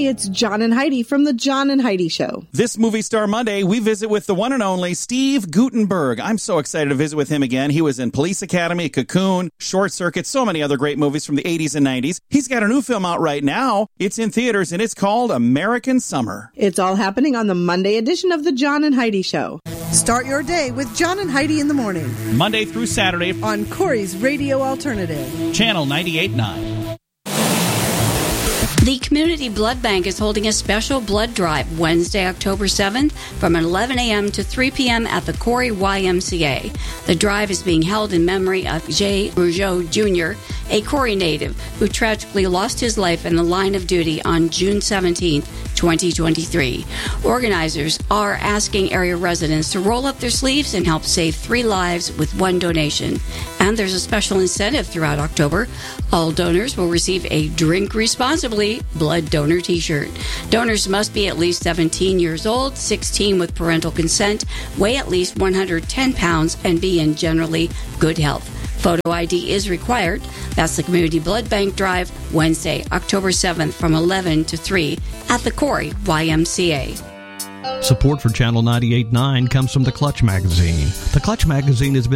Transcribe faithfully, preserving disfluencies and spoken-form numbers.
it's John and Heidi from The John and Heidi Show. This Movie Star Monday, we visit with the one and only Steve Guttenberg. I'm so excited to visit with him again. He was in Police Academy, Cocoon, Short Circuit, so many other great movies from the eighties and nineties. He's got a new film out right now. It's in theaters, and it's called American Summer. It's all happening on the Monday edition of The John and Heidi Show. Start your day with John and Heidi in the morning. Monday through Saturday on Corey's Radio Alternative. Channel ninety-eight point nine. The Community Blood Bank is holding a special blood drive Wednesday, October seventh from eleven a.m. to three p.m. at the Corey Y M C A. The drive is being held in memory of Jay Rougeau Junior, a Corey native who tragically lost his life in the line of duty on June seventeenth, twenty twenty-three. Organizers are asking area residents to roll up their sleeves and help save three lives with one donation. And there's a special incentive throughout October. All donors will receive a Drink Responsibly blood donor t-shirt. Donors must be at least seventeen years old, sixteen with parental consent, weigh at least one hundred ten pounds, and be in generally good health. Photo I D is required. That's the Community Blood Bank Drive, Wednesday, October seventh from eleven to three at the Corey Y M C A. Support for Channel ninety-eight point nine comes from The Clutch Magazine. The Clutch Magazine has been